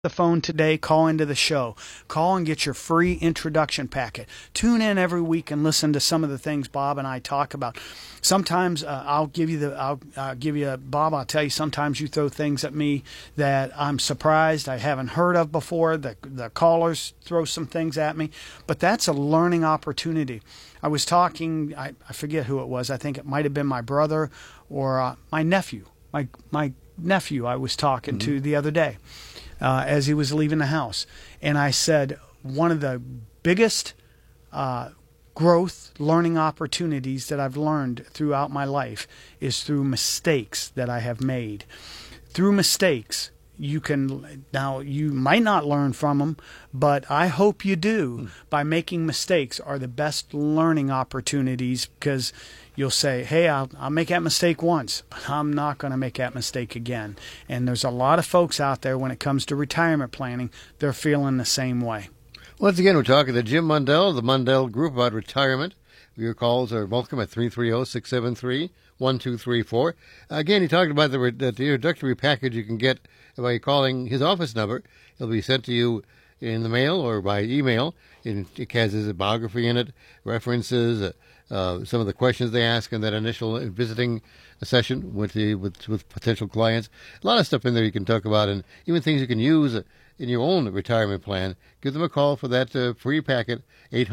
the phone today, call into the show. Call and get your free introduction packet. Tune in every week and listen to some of the things Bob and I talk about. Sometimes I'll give you Bob, I'll tell you, sometimes you throw things at me that I'm surprised I haven't heard of before. The callers throw some things at me, but that's a learning opportunity. I was talking, I forget who it was. I think it might have been my brother or my nephew. My nephew I was talking to the other day. As he was leaving the house. And I said, one of the biggest growth learning opportunities that I've learned throughout my life is through mistakes that I have made. Through mistakes, you might not learn from them, but I hope you do. By making mistakes are the best learning opportunities, because you'll say, hey, I'll make that mistake once, but I'm not going to make that mistake again. And there's a lot of folks out there, when it comes to retirement planning, they're feeling the same way. Once again, we're talking to Jim Mundell, the Mundell Group, about retirement. Your calls are welcome at 330-673-1234. Again, he talked about the introductory package you can get by calling his office number. It'll be sent to you in the mail or by email. It has his biography in it, references, some of the questions they ask in that initial visiting session with potential clients. A lot of stuff in there you can talk about, and even things you can use in your own retirement plan. Give them a call for that free packet,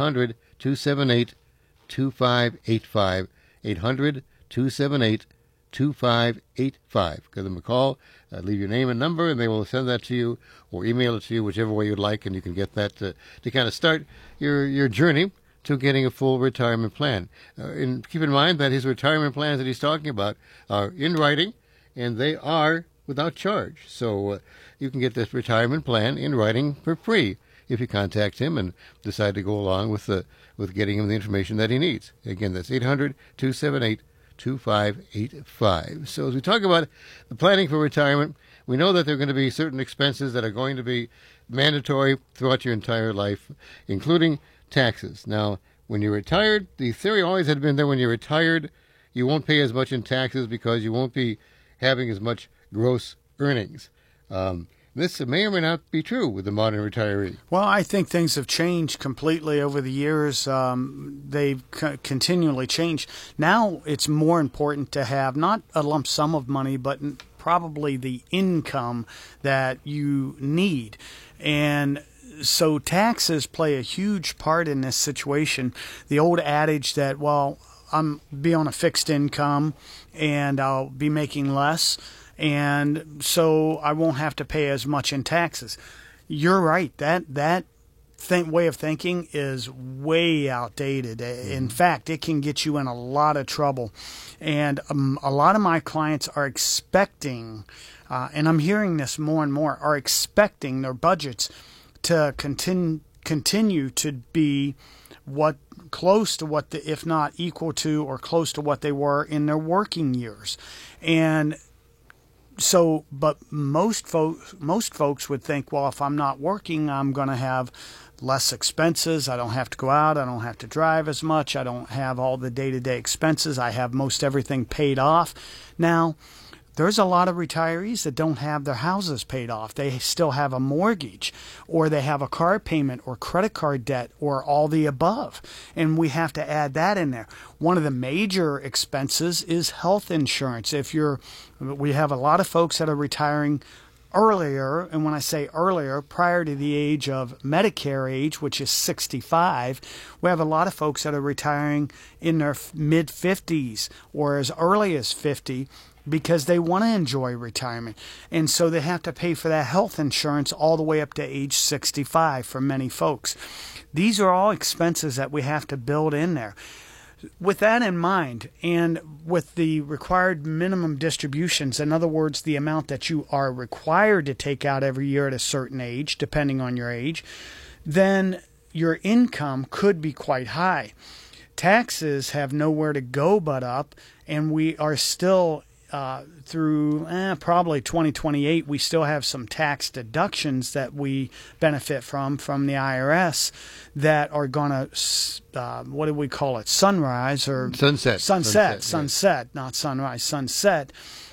800-278-2585, 800-278-2585. Give them a call, leave your name and number, and they will send that to you or email it to you, whichever way you'd like, and you can get that to kind of start your journey to getting a full retirement plan. And keep in mind that his retirement plans that he's talking about are in writing, and they are without charge. So you can get this retirement plan in writing for free if you contact him and decide to go along with getting him the information that he needs. Again, that's 800-278-2585. So as we talk about the planning for retirement, we know that there are going to be certain expenses that are going to be mandatory throughout your entire life, including taxes. Now, when you're retired, the theory always had been that when you're retired, you won't pay as much in taxes because you won't be having as much gross earnings. This may or may not be true with the modern retiree. Well, I think things have changed completely over the years. They've continually changed. Now it's more important to have not a lump sum of money, but probably the income that you need. And so taxes play a huge part in this situation. The old adage that, well, I'm be on a fixed income and I'll be making less, and so I won't have to pay as much in taxes. You're right. That way of thinking is way outdated. In fact, it can get you in a lot of trouble. And a lot of my clients are expecting, and I'm hearing this more and more, are expecting their budgets to continue to be close to what, if not equal to or close to what they were in their working years. And so, but most folks would think, well, if I'm not working, I'm going to have less expenses. I don't have to go out. I don't have to drive as much. I don't have all the day-to-day expenses. I have most everything paid off. Now, there's a lot of retirees that don't have their houses paid off. They still have a mortgage, or they have a car payment or credit card debt, or all the above. And we have to add that in there. One of the major expenses is health insurance. We have a lot of folks that are retiring earlier, and when I say earlier, prior to the age of Medicare age, which is 65, we have a lot of folks that are retiring in their mid-50s or as early as 50, because they want to enjoy retirement. And so they have to pay for that health insurance all the way up to age 65 for many folks. These are all expenses that we have to build in there. With that in mind, and with the required minimum distributions, in other words, the amount that you are required to take out every year at a certain age, depending on your age, then your income could be quite high. Taxes have nowhere to go but up, and we are still through probably 2028, we still have some tax deductions that we benefit from the IRS that are going to, what do we call it, sunrise or sunset, not sunrise, sunset,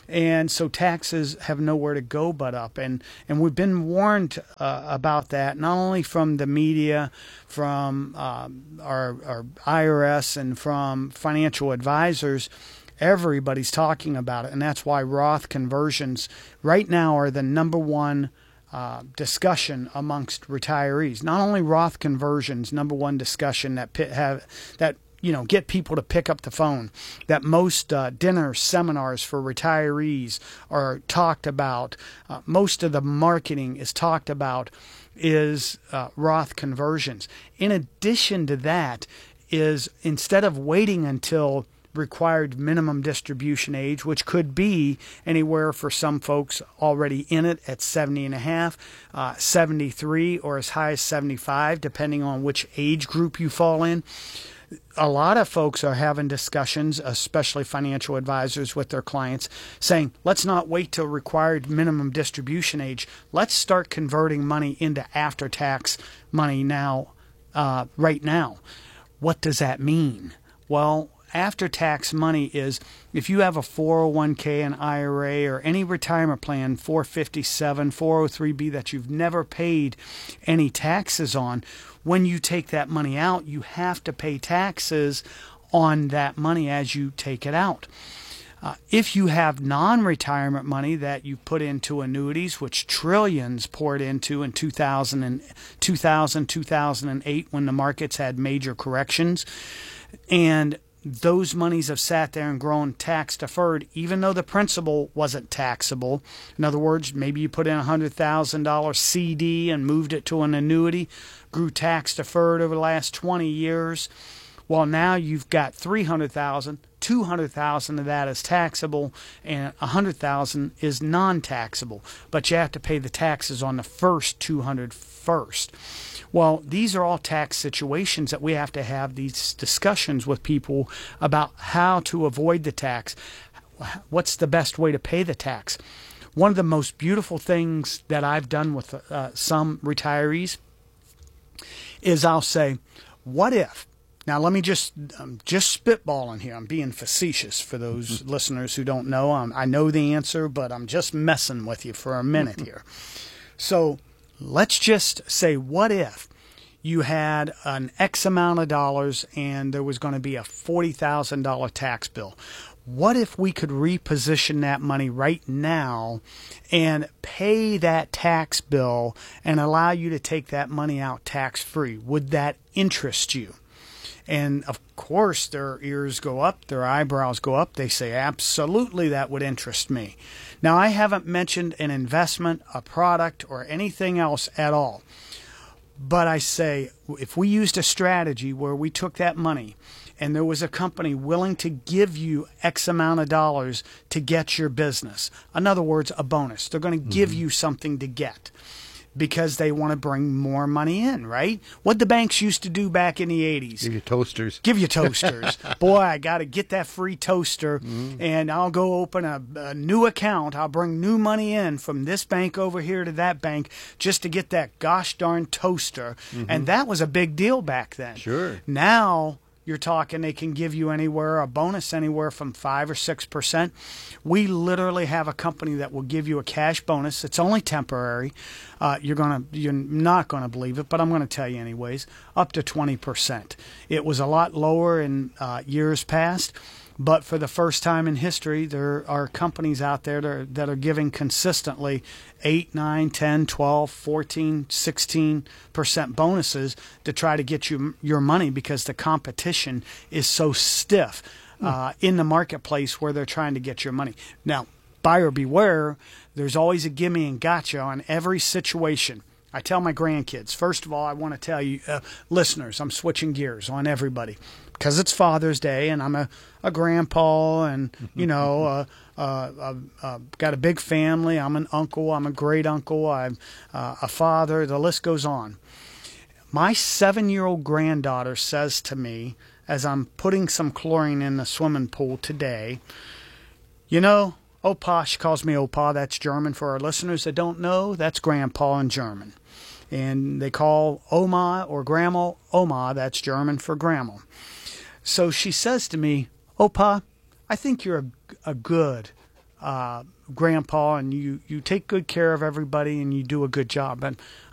And so taxes have nowhere to go but up. And we've been warned about that, not only from the media, from our IRS, and from financial advisors. Everybody's talking about it. And that's why Roth conversions right now are the number one discussion amongst retirees. Not only Roth conversions, number one discussion that get people to pick up the phone, that most dinner seminars for retirees are talked about, most of the marketing is talked about, is Roth conversions. In addition to that is, instead of waiting until required minimum distribution age, which could be anywhere for some folks already in it at 70 and a half, 73, or as high as 75, depending on which age group you fall in. A lot of folks are having discussions, especially financial advisors, with their clients, saying, let's not wait till required minimum distribution age. Let's start converting money into after-tax money now, right now. What does that mean? Well, after-tax money is, if you have a 401k, an IRA, or any retirement plan, 457, 403b, that you've never paid any taxes on, when you take that money out, you have to pay taxes on that money as you take it out. If you have non-retirement money that you put into annuities, which trillions poured into in 2000, 2008, when the markets had major corrections, and those monies have sat there and grown tax deferred, even though the principal wasn't taxable. In other words, maybe you put in a $100,000 CD and moved it to an annuity, grew tax deferred over the last 20 years. Well, now you've got $300,000, $200,000 of that is taxable, and $100,000 is non-taxable. But you have to pay the taxes on the first $200,000 first. Well, these are all tax situations that we have to have these discussions with people about how to avoid the tax. What's the best way to pay the tax? One of the most beautiful things that I've done with some retirees is I'll say, what if? Now, let me just spitballing here. I'm being facetious for those listeners who don't know. I know the answer, but I'm just messing with you for a minute here. So let's just say, what if you had an X amount of dollars and there was going to be a $40,000 tax bill? What if we could reposition that money right now and pay that tax bill and allow you to take that money out tax-free? Would that interest you? And of course, their ears go up, their eyebrows go up. They say, absolutely, that would interest me. Now, I haven't mentioned an investment, a product, or anything else at all. But I say, if we used a strategy where we took that money and there was a company willing to give you X amount of dollars to get your business, in other words, a bonus, they're going to give you something to get, because they want to bring more money in, right? What the banks used to do back in the 80s. Give you toasters. Give you toasters. Boy, I got to get that free toaster, and I'll go open a new account. I'll bring new money in from this bank over here to that bank just to get that gosh darn toaster. And that was a big deal back then. Sure. Now you're talking they can give you a bonus anywhere from 5 or 6%. We literally have a company that will give you a cash bonus. It's only temporary. You're not gonna believe it, but I'm gonna tell you anyways. Up to 20%. It was a lot lower in years past, but for the first time in history, there are companies out there that are giving consistently 8, 9, 10, 12, 14, 16% bonuses to try to get you your money, because the competition is so stiff in the marketplace where they're trying to get your money. Now, buyer beware, there's always a gimme and gotcha on every situation. I tell my grandkids, first of all, I want to tell you, listeners, I'm switching gears on everybody, because it's Father's Day, and I'm a grandpa, and, got a big family. I'm an uncle. I'm a great uncle. I'm a father. The list goes on. My 7-year-old granddaughter says to me, as I'm putting some chlorine in the swimming pool today, Opa, she calls me Opa. That's German for our listeners that don't know. That's grandpa in German. And they call Oma or grandma Oma. That's German for grandma. So she says to me, Opa, I think you're a good grandpa, and you take good care of everybody, and you do a good job. And